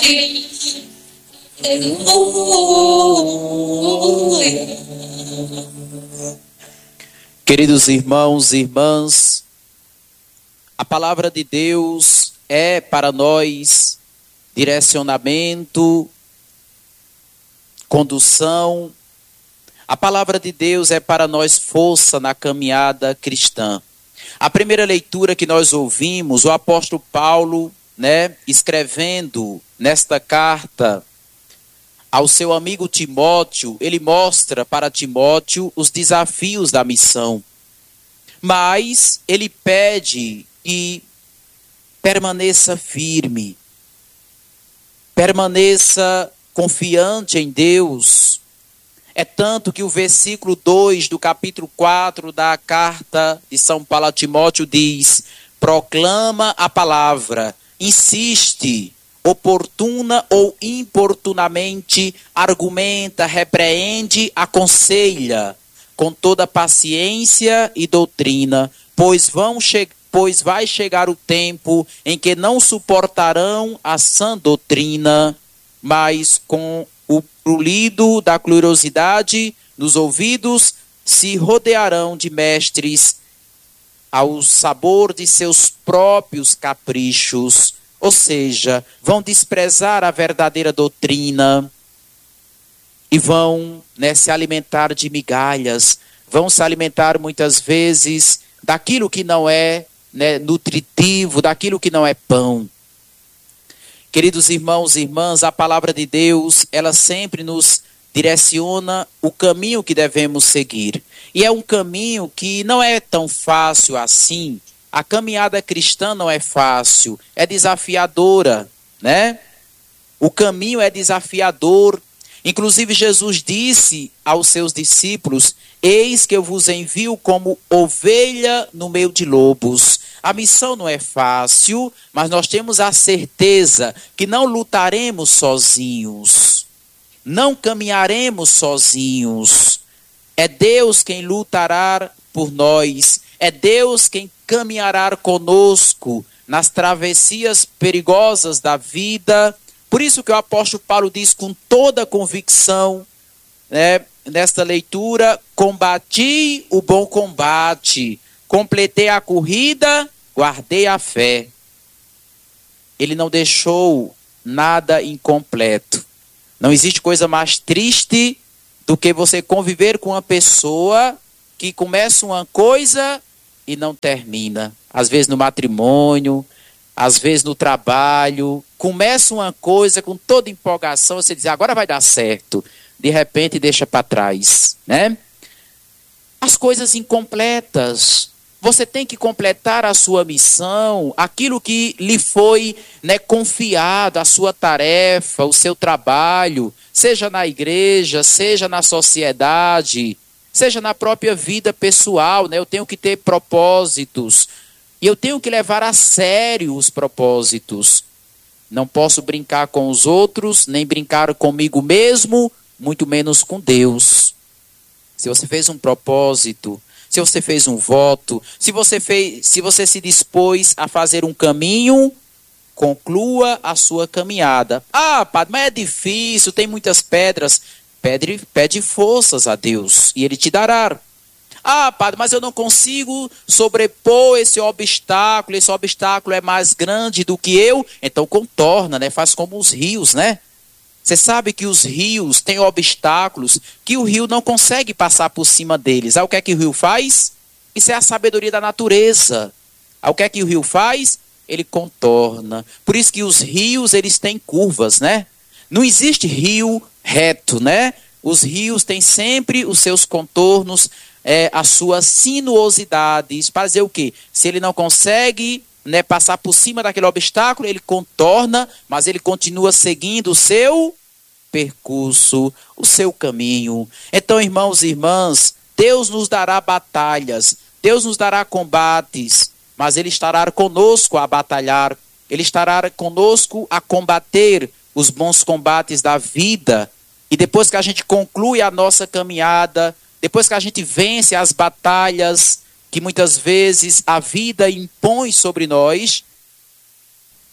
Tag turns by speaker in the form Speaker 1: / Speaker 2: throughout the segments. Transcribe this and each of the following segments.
Speaker 1: Queridos irmãos e irmãs, a palavra de Deus é para nós direcionamento, condução. A palavra de Deus é para nós força na caminhada cristã. A primeira leitura que nós ouvimos, o apóstolo Paulo, escrevendo nesta carta ao seu amigo Timóteo, ele mostra para Timóteo os desafios da missão. Mas ele pede que permaneça firme, permaneça confiante em Deus. É tanto que o versículo 2 do capítulo 4 da carta de São Paulo a Timóteo diz: proclama a palavra, insiste, oportuna ou importunamente, argumenta, repreende, aconselha, com toda paciência e doutrina, pois vai chegar o tempo em que não suportarão a sã doutrina, mas com o ruído da curiosidade nos ouvidos se rodearão de mestres ao sabor de seus próprios caprichos. Ou seja, vão desprezar a verdadeira doutrina e vão se alimentar de migalhas, vão se alimentar muitas vezes daquilo que não é nutritivo, daquilo que não é pão. Queridos irmãos e irmãs, a palavra de Deus, ela sempre nos direciona o caminho que devemos seguir. E é um caminho que não é tão fácil assim. A caminhada cristã não é fácil, é desafiadora, O caminho é desafiador. Inclusive Jesus disse aos seus discípulos: eis que eu vos envio como ovelha no meio de lobos. A missão não é fácil, mas nós temos a certeza que não lutaremos sozinhos. Não caminharemos sozinhos. É Deus quem lutará por nós. É Deus quem caminhará conosco nas travessias perigosas da vida. Por isso que o apóstolo Paulo diz com toda convicção, nesta leitura: combati o bom combate, completei a corrida, guardei a fé. Ele não deixou nada incompleto. Não existe coisa mais triste do que você conviver com uma pessoa que começa uma coisa e não termina. Às vezes no matrimônio, às vezes no trabalho, começa uma coisa com toda empolgação, você diz, agora vai dar certo. De repente deixa para trás, As coisas incompletas. Você tem que completar a sua missão, aquilo que lhe foi confiado, a sua tarefa, o seu trabalho, seja na igreja, seja na sociedade, seja na própria vida pessoal, Eu tenho que ter propósitos. E eu tenho que levar a sério os propósitos. Não posso brincar com os outros, nem brincar comigo mesmo, muito menos com Deus. Se você fez um propósito, se você fez um voto, se você se dispôs a fazer um caminho, conclua a sua caminhada. Ah, padre, mas é difícil, tem muitas pedras. Pede forças a Deus e Ele te dará. Ah, padre, mas eu não consigo sobrepor esse obstáculo é mais grande do que eu. Então contorna, faz como os rios, Você sabe que os rios têm obstáculos que o rio não consegue passar por cima deles. Aí o que é que o rio faz? Isso é a sabedoria da natureza. Aí o que é que o rio faz? Ele contorna. Por isso que os rios, eles têm curvas, Não existe rio reto, Os rios têm sempre os seus contornos, as suas sinuosidades. Para dizer o quê? Se ele não consegue passar por cima daquele obstáculo, ele contorna, mas ele continua seguindo o seu percurso, o seu caminho. Então, irmãos e irmãs, Deus nos dará batalhas, Deus nos dará combates, mas Ele estará conosco a batalhar, Ele estará conosco a combater os bons combates da vida. E depois que a gente conclui a nossa caminhada, depois que a gente vence as batalhas que muitas vezes a vida impõe sobre nós,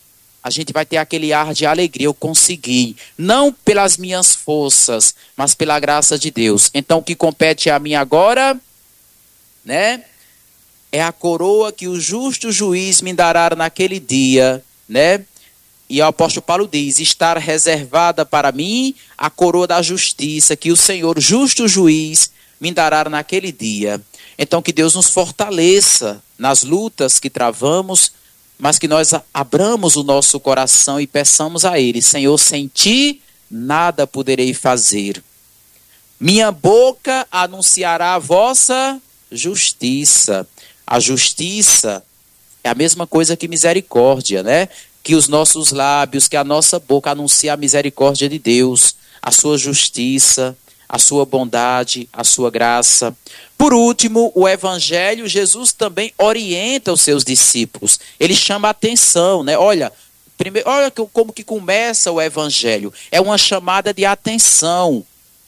Speaker 1: a gente vai ter aquele ar de alegria. Eu consegui, não pelas minhas forças, mas pela graça de Deus. Então o que compete a mim agora, né, é a coroa que o justo juiz me dará naquele dia, né? E o apóstolo Paulo diz: estar reservada para mim a coroa da justiça, que o Senhor, justo juiz, me dará naquele dia. Então que Deus nos fortaleça nas lutas que travamos, mas que nós abramos o nosso coração e peçamos a Ele: Senhor, sem Ti nada poderei fazer. Minha boca anunciará a vossa justiça. A justiça é a mesma coisa que misericórdia, né? Que os nossos lábios, que a nossa boca anuncie a misericórdia de Deus, a sua justiça, a sua bondade, a sua graça. Por último, o evangelho, Jesus também orienta os seus discípulos. Ele chama a atenção, né? Olha como que começa o evangelho. É uma chamada de atenção.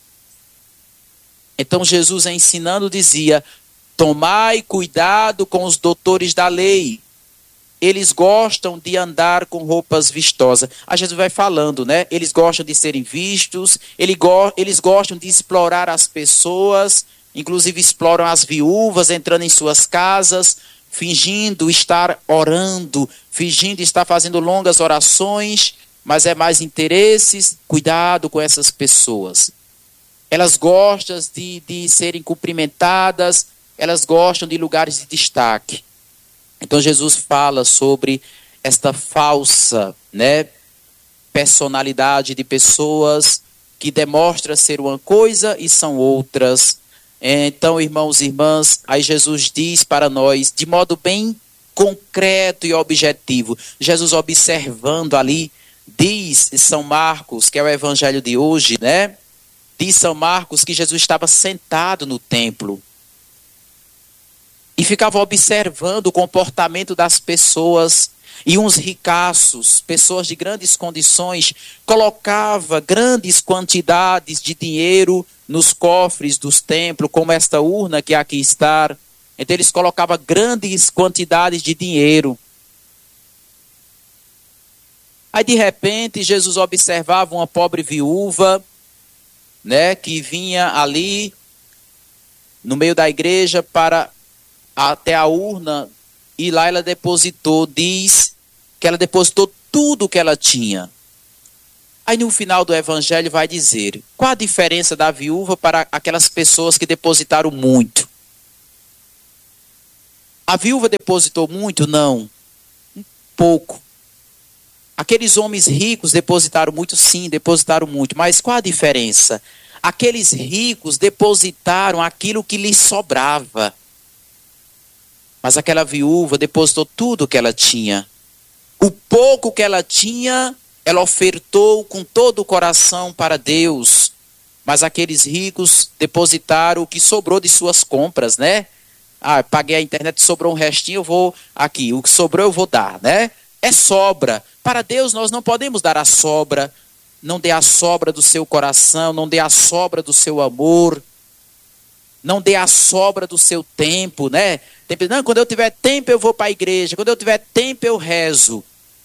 Speaker 1: Então Jesus, ensinando, dizia: tomai cuidado com os doutores da lei. Eles gostam de andar com roupas vistosas. A Jesus vai falando, né? Eles gostam de serem vistos, eles gostam de explorar as pessoas, inclusive exploram as viúvas, entrando em suas casas, fingindo estar orando, fingindo estar fazendo longas orações, mas é mais interesses. Cuidado com essas pessoas. Elas gostam de serem cumprimentadas, elas gostam de lugares de destaque. Então Jesus fala sobre esta falsa, né, personalidade de pessoas que demonstra ser uma coisa e são outras. Então, irmãos e irmãs, aí Jesus diz para nós, de modo bem concreto e objetivo, Jesus observando ali, diz São Marcos, que é o evangelho de hoje, né? Diz São Marcos que Jesus estava sentado no templo e ficava observando o comportamento das pessoas. E uns ricaços, pessoas de grandes condições, colocava grandes quantidades de dinheiro nos cofres dos templos, como esta urna que aqui está. Então eles colocavam grandes quantidades de dinheiro. Aí de repente Jesus observava uma pobre viúva, né, que vinha ali no meio da igreja para até a urna, e lá ela depositou, diz que ela depositou tudo o que ela tinha. Aí no final do evangelho vai dizer, qual a diferença da viúva para aquelas pessoas que depositaram muito? A viúva depositou muito? Não, pouco. Aqueles homens ricos depositaram muito? Sim, depositaram muito. Mas qual a diferença? Aqueles ricos depositaram aquilo que lhes sobrava. Mas aquela viúva depositou tudo o que ela tinha. O pouco que ela tinha, ela ofertou com todo o coração para Deus. Mas aqueles ricos depositaram o que sobrou de suas compras, né? Paguei a internet, sobrou um restinho, eu vou aqui. O que sobrou eu vou dar, né? É sobra. Para Deus nós não podemos dar a sobra. Não dê a sobra do seu coração, não dê a sobra do seu amor. Não dê a sobra do seu tempo, né? Não, quando eu tiver tempo eu vou para a igreja, quando eu tiver tempo eu rezo.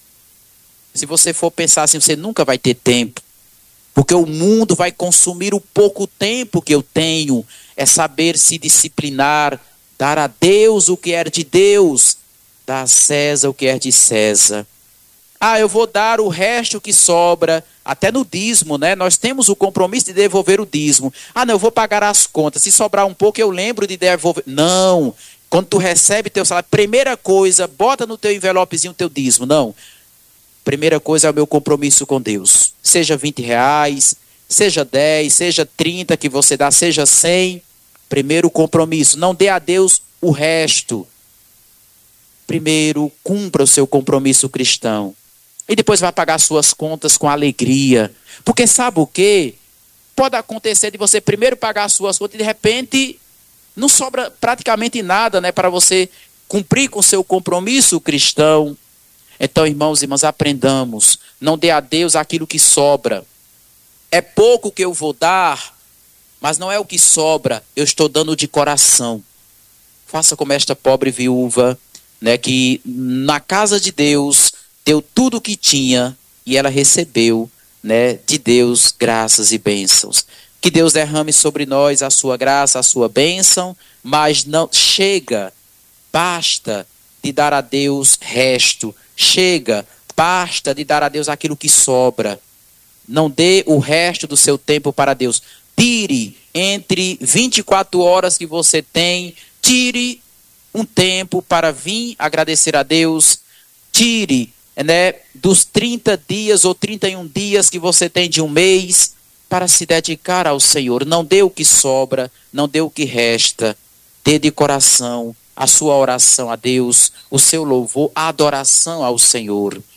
Speaker 1: Se você for pensar assim, você nunca vai ter tempo. Porque o mundo vai consumir o pouco tempo que eu tenho. É saber se disciplinar, dar a Deus o que é de Deus, dar a César o que é de César. Eu vou dar o resto que sobra, até no dízimo, né? Nós temos o compromisso de devolver o dízimo. Não, eu vou pagar as contas. Se sobrar um pouco, eu lembro de devolver. Não. Quando tu recebe teu salário, primeira coisa, bota no teu envelopezinho o teu dízimo. Não. Primeira coisa é o meu compromisso com Deus. Seja R$20, seja 10, seja 30 que você dá, seja 100. Primeiro compromisso. Não dê a Deus o resto. Primeiro, cumpra o seu compromisso cristão. E depois vai pagar suas contas com alegria. Porque sabe o quê? Pode acontecer de você primeiro pagar as suas contas e de repente não sobra praticamente nada, né, para você cumprir com o seu compromisso cristão. Então, irmãos e irmãs, aprendamos. Não dê a Deus aquilo que sobra. É pouco que eu vou dar, mas não é o que sobra. Eu estou dando de coração. Faça como esta pobre viúva, né, que na casa de Deus deu tudo o que tinha e ela recebeu, né, de Deus graças e bênçãos. Que Deus derrame sobre nós a sua graça, a sua bênção, mas não chega, basta de dar a Deus resto, chega, basta de dar a Deus aquilo que sobra. Não dê o resto do seu tempo para Deus. Tire entre 24 horas que você tem, tire um tempo para vir agradecer a Deus. Tire, né, dos 30 dias ou 31 dias que você tem de um mês para se dedicar ao Senhor. Não dê o que sobra, não dê o que resta. Dê de coração a sua oração a Deus, o seu louvor, a adoração ao Senhor.